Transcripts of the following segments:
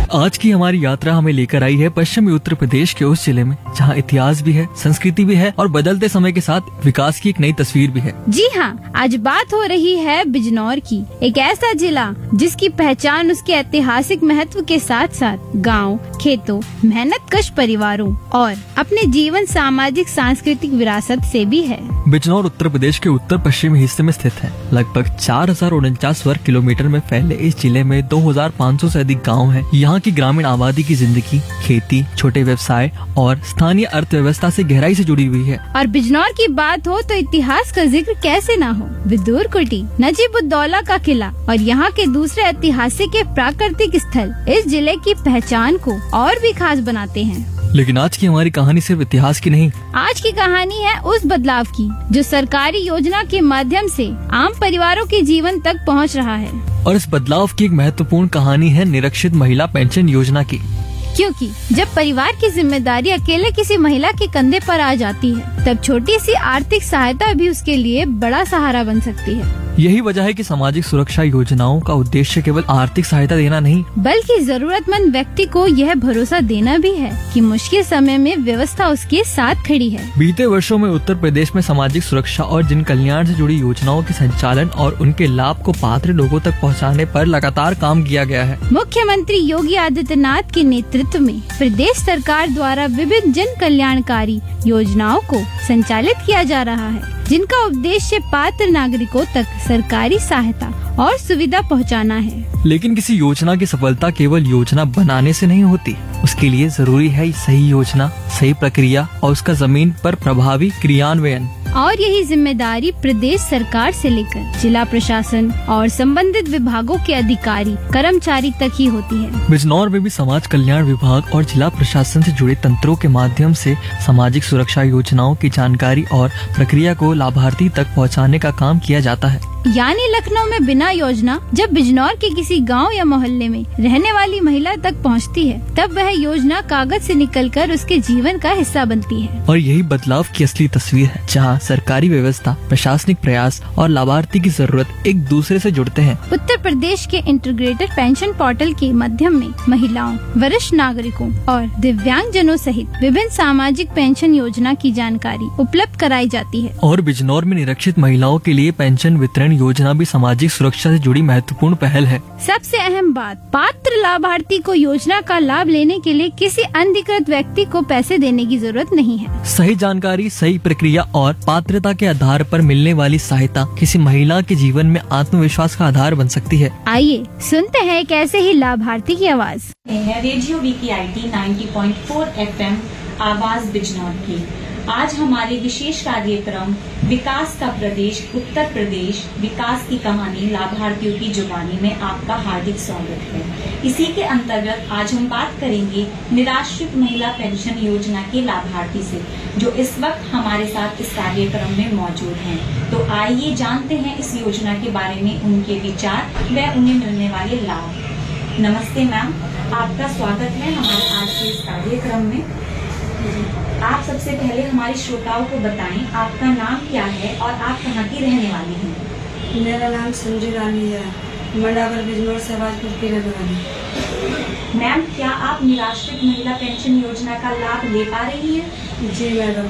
आज की हमारी यात्रा हमें लेकर आई है पश्चिमी उत्तर प्रदेश के उस जिले में जहां इतिहास भी है, संस्कृति भी है और बदलते समय के साथ विकास की एक नई तस्वीर भी है। जी हाँ, आज बात हो रही है बिजनौर की, एक ऐसा जिला जिसकी पहचान उसके ऐतिहासिक महत्व के साथ साथ गांव, खेतों, मेहनतकश परिवारों और अपने जीवन सामाजिक सांस्कृतिक विरासत से भी है। बिजनौर उत्तर प्रदेश के उत्तर पश्चिमी हिस्से में स्थित है। लगभग 4049 वर्ग किलोमीटर में फैले इस जिले में 2500 से अधिक गाँव है। यहाँ की ग्रामीण आबादी की जिंदगी खेती, छोटे व्यवसाय और स्थानीय अर्थव्यवस्था से गहराई से जुड़ी हुई है। और बिजनौर की बात हो तो इतिहास का जिक्र कैसे ना हो। विदुर कुटी, नजीबुद्दौला का किला और यहाँ के दूसरे ऐतिहासिक प्राकृतिक स्थल इस जिले की पहचान को और भी खास बनाते हैं। लेकिन आज की हमारी कहानी सिर्फ इतिहास की नहीं, आज की कहानी है उस बदलाव की जो सरकारी योजना के माध्यम से आम परिवारों के जीवन तक पहुंच रहा है। और इस बदलाव की एक महत्वपूर्ण कहानी है निरक्षित महिला पेंशन योजना की। क्योंकि जब परिवार की जिम्मेदारी अकेले किसी महिला के कंधे पर आ जाती है, तब छोटी सी आर्थिक सहायता भी उसके लिए बड़ा सहारा बन सकती है। यही वजह है कि सामाजिक सुरक्षा योजनाओं का उद्देश्य केवल आर्थिक सहायता देना नहीं, बल्कि जरूरतमंद व्यक्ति को यह भरोसा देना भी है कि मुश्किल समय में व्यवस्था उसके साथ खड़ी है। बीते वर्षों में उत्तर प्रदेश में सामाजिक सुरक्षा और जन कल्याण से जुड़ी योजनाओं के संचालन और उनके लाभ को पात्र लोगों तक पहुंचाने पर लगातार काम किया गया है। मुख्यमंत्री योगी आदित्यनाथ के नेतृत्व में प्रदेश सरकार द्वारा विभिन्न जन कल्याणकारी योजनाओं को संचालित किया जा रहा है, जिनका उद्देश्य पात्र नागरिकों तक सरकारी सहायता और सुविधा पहुंचाना है। लेकिन किसी योजना की सफलता केवल योजना बनाने से नहीं होती, उसके लिए जरूरी है सही योजना, सही प्रक्रिया और उसका जमीन पर प्रभावी क्रियान्वयन। और यही जिम्मेदारी प्रदेश सरकार से लेकर जिला प्रशासन और संबंधित विभागों के अधिकारी कर्मचारी तक ही होती है। बिजनौर में भी समाज कल्याण विभाग और जिला प्रशासन से जुड़े तंत्रों के माध्यम से सामाजिक सुरक्षा योजनाओं की जानकारी और प्रक्रिया को लाभार्थी तक पहुंचाने का काम किया जाता है। यानी लखनऊ में बिना योजना जब बिजनौर के किसी गांव या मोहल्ले में रहने वाली महिला तक पहुंचती है, तब वह योजना कागज से निकलकर उसके जीवन का हिस्सा बनती है। और यही बदलाव की असली तस्वीर है, जहां सरकारी व्यवस्था, प्रशासनिक प्रयास और लाभार्थी की जरूरत एक दूसरे से जुड़ते हैं। उत्तर प्रदेश के इंटीग्रेटेड पेंशन पोर्टल के माध्यम में महिलाओं, वरिष्ठ नागरिकों और दिव्यांग जनों सहित विभिन्न सामाजिक पेंशन योजना की जानकारी उपलब्ध कराई जाती है। और बिजनौर में निरक्षित महिलाओं के लिए पेंशन वितरण योजना भी सामाजिक सुरक्षा से जुड़ी महत्वपूर्ण पहल है। सबसे अहम बात, पात्र लाभार्थी को योजना का लाभ लेने के लिए किसी अनधिकृत व्यक्ति को पैसे देने की जरूरत नहीं है। सही जानकारी, सही प्रक्रिया और पात्रता के आधार पर मिलने वाली सहायता किसी महिला के जीवन में आत्मविश्वास का आधार बन सकती है। आइए सुनते हैं एक ऐसे ही लाभार्थी की आवाज। रेडियो VKIT 90.4 FM आवाज बिजनौर की। आज हमारे विशेष कार्यक्रम विकास का प्रदेश उत्तर प्रदेश विकास की कहानी लाभार्थियों की जुबानी में आपका हार्दिक स्वागत है। इसी के अंतर्गत आज हम बात करेंगे निराश्रित महिला पेंशन योजना के लाभार्थी से, जो इस वक्त हमारे साथ इस कार्यक्रम में मौजूद हैं। तो आइए जानते हैं इस योजना के बारे में उनके विचार व उन्हें मिलने वाले लाभ। नमस्ते मैम, आपका स्वागत है हमारे आज के इस कार्यक्रम में। आप सबसे पहले हमारे श्रोताओं को बताएं आपका नाम क्या है और आप कहाँ की रहने वाली हैं? मेरा नाम संजू रानी है, मंडावर बिजनौर सहबाजपुर की रहने वाली। मैम, क्या आप निराश्रित महिला पेंशन योजना का लाभ ले पा रही हैं? जी मैडम।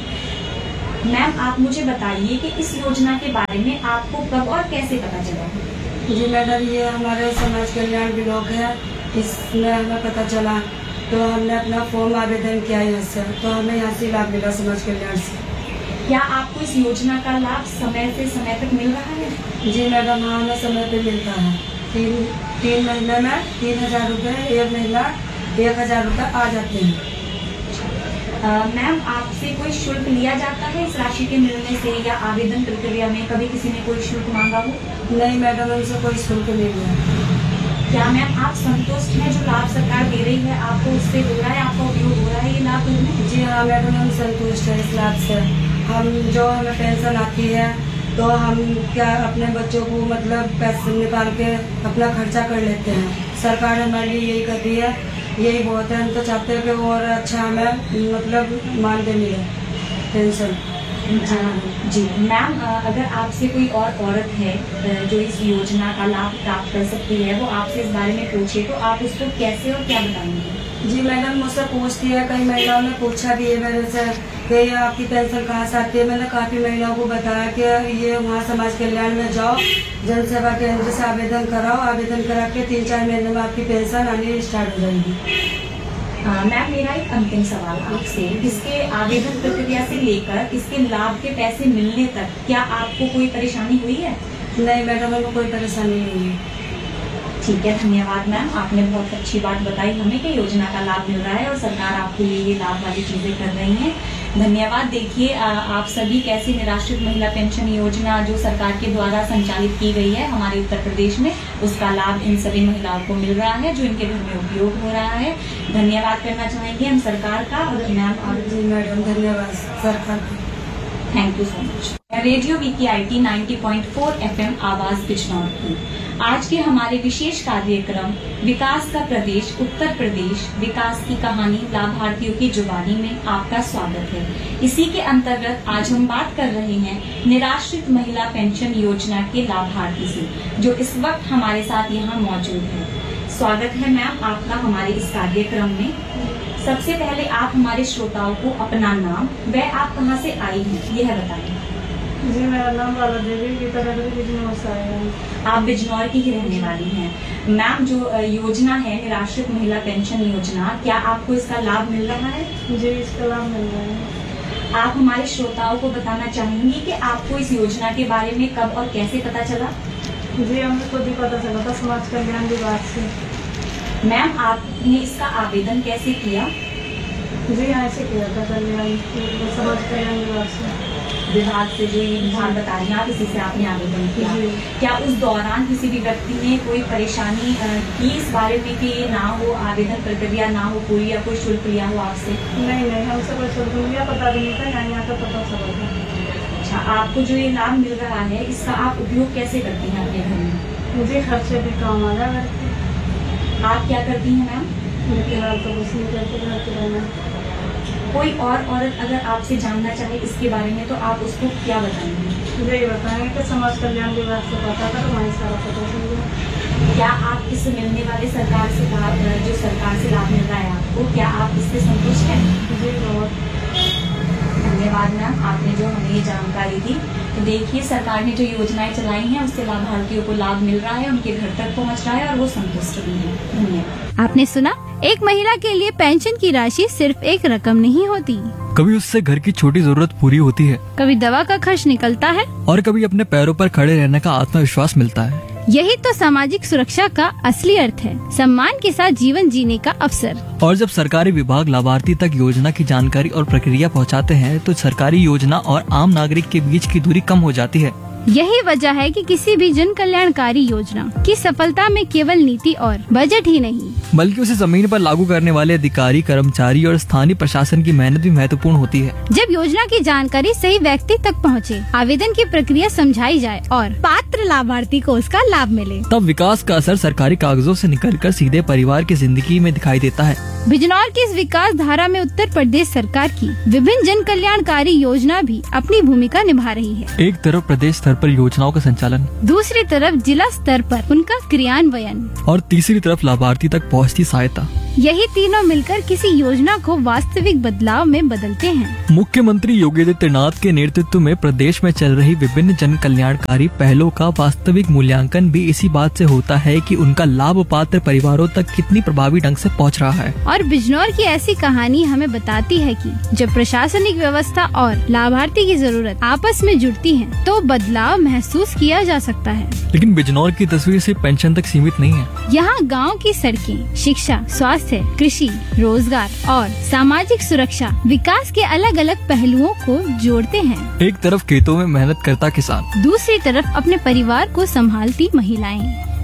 मैम, आप मुझे बताइए कि इस योजना के बारे में आपको कब और कैसे पता चला? जी मैडम, ये हमारे समाज कल्याण ब्लॉक है, इसमें हमें पता चला तो हमने अपना फॉर्म आवेदन किया यहाँ से, तो हमें यहाँ से लाभ मिला समाज कल्याण से। क्या आपको इस योजना का लाभ समय से समय तक मिल रहा है? जी मैडम, हाँ, हमें समय पे मिलता है। तीन महीने में 3000 रूपए, एक महीना 1000 रूपए आ जाते हैं। मैम, आपसे कोई शुल्क लिया जाता है इस राशि के मिलने से या आवेदन प्रक्रिया में कभी किसी ने कोई शुल्क मांगा हो? नहीं मैडम, हमसे कोई शुल्क नहीं लिया। क्या मैम आप संतुष्ट हैं जो लाभ सरकार दे रही है, आपको उससे हो रहा है, आपका उपयोग हो रहा है ये लाभ में? जी हाँ मैडम, हम संतुष्ट हैं इस लाभ से। हम जो हमें पेंशन आती है तो हम क्या अपने बच्चों को मतलब पैसे निकाल के अपना खर्चा कर लेते हैं। सरकार हमारे लिए यही कर रही है, यही बहुत है। हम तो चाहते हैं कि और अच्छा हमें मतलब मानदेय मिले पेंशन। जी मैम, अगर आपसे कोई और औरत है जो इस योजना का लाभ प्राप्त कर सकती है, वो आपसे इस बारे में पूछे तो आप उसको कैसे और क्या बताएंगे? जी मैडम, मुझसे पूछती है, कई महिलाओं ने पूछा भी है मेरे से कि आपकी पेंशन कहाँ से आती है। मैंने काफी महिलाओं को बताया कि ये वहाँ समाज कल्याण में जाओ, जन सेवा केंद्र से आवेदन कराओ, आवेदन करा के 3-4 महीने में आपकी पेंशन आनी स्टार्ट हो जाएगी। मैम, मेरा एक अंतिम सवाल आपसे, इसके आवेदन प्रक्रिया से लेकर इसके लाभ के पैसे मिलने तक क्या आपको कोई परेशानी हुई है? नहीं मैडम, हमें कोई परेशानी नहीं है। ठीक है, धन्यवाद मैम, आपने बहुत अच्छी बात बताई हमें कि योजना का लाभ मिल रहा है और सरकार आपके लिए ये लाभ वाली चीजें कर रही है। धन्यवाद। देखिए, आप सभी कैसे निराश्रित महिला पेंशन योजना जो सरकार के द्वारा संचालित की गई है हमारे उत्तर प्रदेश में, उसका लाभ इन सभी महिलाओं को मिल रहा है जो इनके घर में उपयोग हो रहा है। धन्यवाद करना चाहेंगे हम सरकार का। और मैम, और जी मैडम, धन्यवाद सरकार का। Thank you so much. Radio VKIT 90.4 FM आवाज बिजनौर की आज के हमारे विशेष कार्यक्रम विकास का प्रदेश उत्तर प्रदेश विकास की कहानी लाभार्थियों की जुबानी में आपका स्वागत है। इसी के अंतर्गत आज हम बात कर रहे हैं निराश्रित महिला पेंशन योजना के लाभार्थी से, जो इस वक्त हमारे साथ यहाँ मौजूद है। स्वागत है मैम आपका हमारे इस कार्यक्रम में। सबसे पहले आप हमारे श्रोताओं को अपना नाम व आप कहाँ से आई हैं यह बताएं। जी, मेरा नाम बाला देवी बिजनौर से आई हूँ। आप बिजनौर की ही रहने वाली हैं। मैम, जो योजना है निराश्रित महिला पेंशन योजना, क्या आपको इसका लाभ मिल रहा है? जी, इसका लाभ मिल रहा है। आप हमारे श्रोताओं को बताना चाहेंगी कि आपको इस योजना के बारे में कब और कैसे पता चला? जी, हमें खुद ही पता चला था समाज कल्याण विभाग से। मैम, आपने इसका आवेदन कैसे किया? जी, यहाँ से किया था कल्याण समाज कल्याण विभाग से। विभाग से, जो ये विभाग बता रही हैं आप, इसी से आपने आवेदन किया। जी। क्या उस दौरान किसी भी व्यक्ति ने कोई परेशानी की इस बारे में कि ये ना हो, आवेदन प्रक्रिया ना हो पूरी, या कोई शुल्क लिया हो आपसे? नहीं, हमसे कोई शुल्क नहीं लिया, पता भी नहीं था, यहाँ का पता चला था। अच्छा, आपको जो ये लाभ मिल रहा है इसका आप उपयोग कैसे करती हैं अपने घर में? मुझे खर्चे भी काम आ रहा है। आप क्या करती हैं मैम? फिलहाल तो कुछ नहीं करते, घर पे रहना। कोई और औरत अगर आपसे जानना चाहे इसके बारे में तो आप उसको क्या बताएंगे? यही बताएंगे कि समाज कल्याण विभाग से पता था, वहीं सारा पता चल गया। क्या आप इस मिलने वाले सरकार से लाभ, जो सरकार से लाभ मिल रहा है आपको, क्या आप इससे संतुष्ट हैं? जी, बहुत। धन्यवाद मैम, आपने जो हमें ये जानकारी दी। तो देखिए, सरकार ने जो योजनाएं चलाई हैं उससे लाभार्थियों को लाभ मिल रहा है, उनके घर तक पहुंच रहा है और वो संतुष्ट भी हैं। धन्यवाद। आपने सुना, एक महिला के लिए पेंशन की राशि सिर्फ एक रकम नहीं होती। कभी उससे घर की छोटी जरूरत पूरी होती है, कभी दवा का खर्च निकलता है, और कभी अपने पैरों पर खड़े रहने का आत्मविश्वास मिलता है। यही तो सामाजिक सुरक्षा का असली अर्थ है, सम्मान के साथ जीवन जीने का अवसर। और जब सरकारी विभाग लाभार्थी तक योजना की जानकारी और प्रक्रिया पहुंचाते हैं तो सरकारी योजना और आम नागरिक के बीच की दूरी कम हो जाती है। यही वजह है कि किसी भी जन कल्याणकारी योजना की सफलता में केवल नीति और बजट ही नहीं, बल्कि उसे जमीन पर लागू करने वाले अधिकारी, कर्मचारी और स्थानीय प्रशासन की मेहनत भी महत्वपूर्ण होती है। जब योजना की जानकारी सही व्यक्ति तक पहुंचे, आवेदन की प्रक्रिया समझाई जाए और पात्र लाभार्थी को उसका लाभ मिले, तब विकास का असर सरकारी कागजों से निकलकर सीधे परिवार की जिंदगी में दिखाई देता है। बिजनौर की इस विकास धारा में उत्तर प्रदेश सरकार की विभिन्न जन कल्याणकारी योजना भी अपनी भूमिका निभा रही है। एक तरफ प्रदेश स्तर पर योजनाओं का संचालन, दूसरी तरफ जिला स्तर पर उनका क्रियान्वयन, और तीसरी तरफ लाभार्थी तक पहुंचती सहायता। यही तीनों मिलकर किसी योजना को वास्तविक बदलाव में बदलते हैं। मुख्यमंत्री योगी आदित्यनाथ के नेतृत्व में प्रदेश में चल रही विभिन्न जन कल्याणकारी पहलों का वास्तविक मूल्यांकन भी इसी बात से होता है कि उनका लाभ पात्र परिवारों तक कितनी प्रभावी ढंग से पहुंच रहा है। और बिजनौर की ऐसी कहानी हमें बताती है कि जब प्रशासनिक व्यवस्था और लाभार्थी की जरूरत आपस में जुड़ती है तो बदलाव महसूस किया जा सकता है। लेकिन बिजनौर की तस्वीर सिर्फ पेंशन तक सीमित नहीं है। यहाँ गांव की सड़कें, शिक्षा, स्वास्थ्य, कृषि, रोजगार और सामाजिक सुरक्षा विकास के अलग अलग पहलुओं को जोड़ते हैं। एक तरफ खेतों में मेहनत करता किसान, दूसरी तरफ अपने परिवार को संभालती महिलाएं।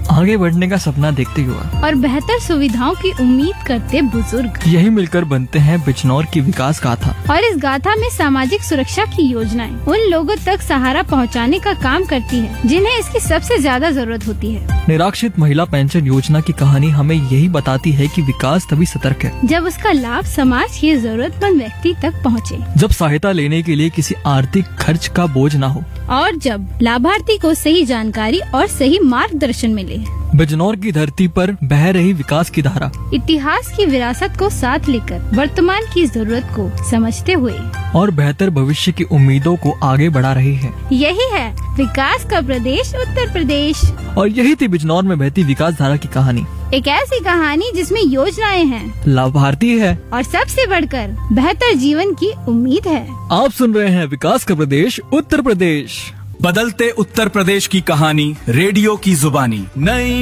आगे बढ़ने का सपना देखते युवा और बेहतर सुविधाओं की उम्मीद करते बुजुर्ग, यही मिलकर बनते हैं बिजनौर की विकास गाथा। और इस गाथा में सामाजिक सुरक्षा की योजनाएं उन लोगों तक सहारा पहुंचाने का काम करती है जिन्हें इसकी सबसे ज्यादा जरूरत होती है। निराश्रित महिला पेंशन योजना की कहानी हमें यही बताती है कि विकास तभी सतर्क है जब उसका लाभ समाज के जरूरतमंद व्यक्ति तक पहुंचे, जब सहायता लेने के लिए किसी आर्थिक खर्च का बोझ न हो और जब लाभार्थी को सही जानकारी और सही मार्गदर्शन मिले। बिजनौर की धरती पर बह रही विकास की धारा इतिहास की विरासत को साथ लेकर वर्तमान की जरूरत को समझते हुए और बेहतर भविष्य की उम्मीदों को आगे बढ़ा रही है। यही है विकास का प्रदेश उत्तर प्रदेश। और यही थी बिजनौर में बहती विकास धारा की कहानी। एक ऐसी कहानी जिसमें योजनाएं हैं, लाभार्थी है और सबसे बढ़कर बेहतर जीवन की उम्मीद है। आप सुन रहे हैं विकास का प्रदेश उत्तर प्रदेश। बदलते उत्तर प्रदेश की कहानी रेडियो की जुबानी। नई